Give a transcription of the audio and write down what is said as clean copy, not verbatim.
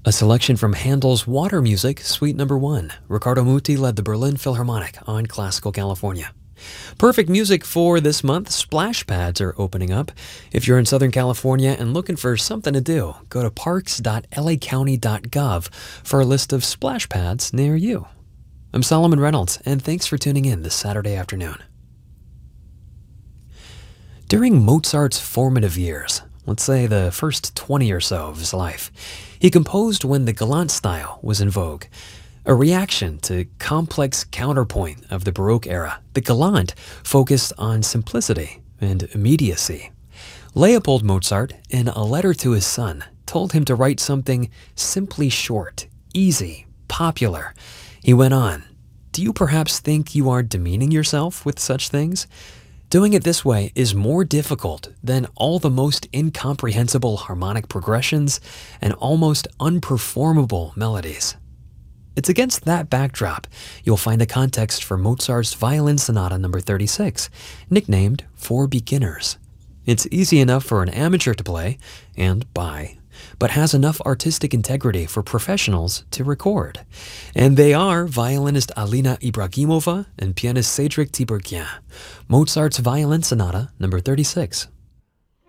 A selection from Handel's Water Music, Suite Number 1. Riccardo Muti led the Berlin Philharmonic on Classical California. Perfect music for this month. Splash pads are opening up. If you're in Southern California and looking for something to do, go to parks.lacounty.gov for a list of splash pads near you. I'm Solomon Reynolds, and thanks for tuning in this Saturday afternoon. During Mozart's formative years, let's say the first 20 or so of his life, he composed when the Galant style was in vogue. A reaction to complex counterpoint of the Baroque era, the Galant focused on simplicity and immediacy. Leopold Mozart, in a letter to his son, told him to write something simply short, easy, popular. He went on, "Do you perhaps think you are demeaning yourself with such things? Doing it this way is more difficult than all the most incomprehensible harmonic progressions and almost unperformable melodies." It's against that backdrop you'll find the context for Mozart's Violin Sonata No. 36, nicknamed For Beginners. It's easy enough for an amateur to play and buy, but has enough artistic integrity for professionals to record. And they are violinist Alina Ibragimova and pianist Cedric Tiberghien. Mozart's Violin Sonata No. 36.